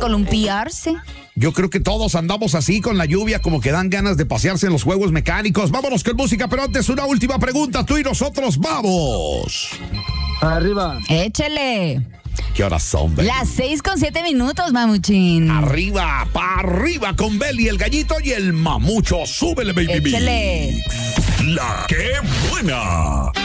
columpiarse. Yo creo que todos andamos así con la lluvia, como que dan ganas de pasearse en los juegos mecánicos. Vámonos con música, pero antes una última pregunta. Tú y nosotros vamos. Arriba. Échele. ¿Qué horas son, Beli? Las 6:07, mamuchín. Arriba, pa' arriba con Beli, el gallito y el mamucho. Súbele, baby. Échele. La que buena.